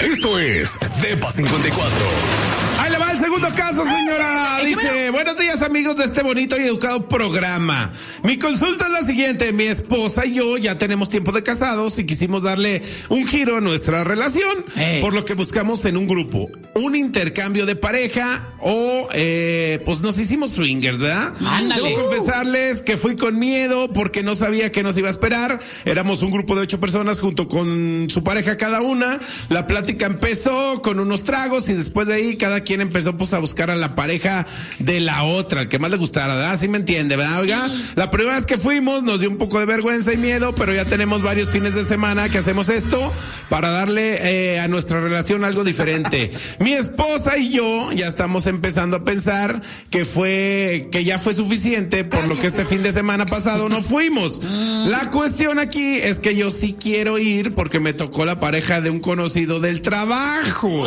Esto es Depa 54. Ahí le va el segundo caso, señora. Dice, buenos días, amigos de este bonito y educado programa. Mi consulta es la siguiente. Mi esposa y yo ya tenemos tiempo de casados y quisimos darle un giro a nuestra relación, por lo que buscamos en un grupo un intercambio de pareja o pues nos hicimos swingers, ¿verdad? Ándale. Debo confesarles que fui con miedo porque no sabía qué nos iba a esperar. Éramos un grupo de 8 personas junto con su pareja cada una. La plática empezó con unos tragos y después de ahí cada quien empezó pues a buscar a la pareja de la otra, el que más le gustara, ¿verdad? ¿Sí me entiende, verdad? Oiga, la primera vez que fuimos nos dio un poco de vergüenza y miedo, pero ya tenemos varios fines de semana que hacemos esto para darle a nuestra relación algo diferente. Mi esposa y yo ya estamos empezando a pensar que ya fue suficiente, por lo que este fin de semana pasado no fuimos. La cuestión aquí es que yo sí quiero ir porque me tocó la pareja de un conocido del trabajo.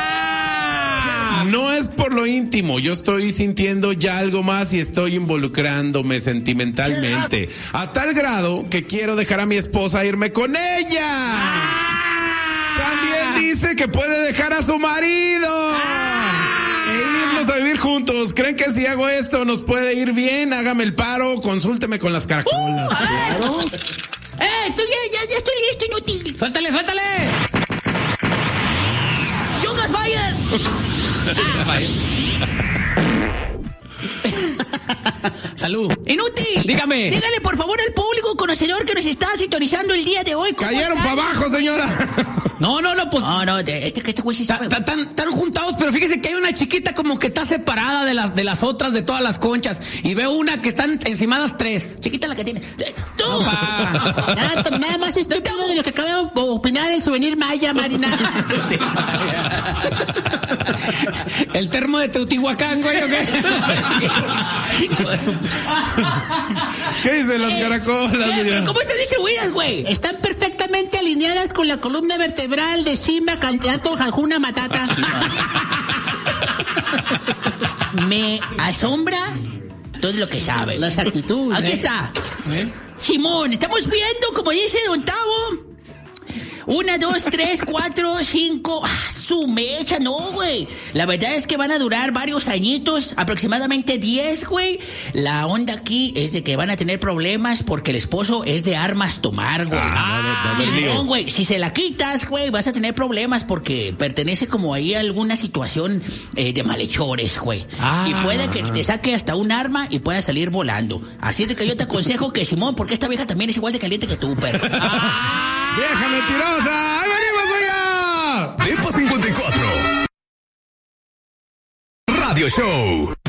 No es por lo íntimo, yo estoy sintiendo ya algo más y estoy involucrándome sentimentalmente, a tal grado que quiero dejar a mi esposa irme con ella. También dice que puede dejar a su marido e irnos a vivir juntos. ¿Creen que si hago esto nos puede ir bien? Hágame el paro, consúlteme con las caracolas. Claro. Ya estoy listo, inútil. ¡Suéltale! ¡Yogas Fire! Salud. ¡Inútil! Dígame. Dígale, por favor, al público conocedor que nos está sintonizando el día de hoy. Cayeron para abajo, señora. No, pues. No, este güey sí sabe. Están juntados, pero fíjese que hay una chiquita como que está separada de las otras, de todas las conchas. Y veo una que están encimadas 3. Chiquita la que tiene. Opa. Nada más estúpido de lo que acaba de opinar el souvenir Maya, Marina. El termo de Teotihuacán, güey, ¿o qué? ¿Qué dicen las caracolas, señora? ¿Cómo están distribuidas, güey? Están perfectamente alineadas con la columna vertebral de Simba, candidato Hakuna Matata. Me asombra todo lo que sabe. Las actitudes. Aquí está. Simón, estamos viendo, como dice Don Tavo. 1, 2, 3, 4, 5. Su mecha, no, güey. La verdad es que van a durar varios añitos, aproximadamente 10, güey. La onda aquí es de que van a tener problemas porque el esposo es de armas tomar, güey. No, güey. Si se la quitas, güey, vas a tener problemas porque pertenece como ahí a alguna situación de malhechores, güey. Y puede que te saque hasta un arma y pueda salir volando. Así es de que yo te aconsejo que, Simón, porque esta vieja también es igual de caliente que tú, perro. ¡Vieja mentirosa! ¡Ahí venimos, oiga! Depa 54 Radio Show.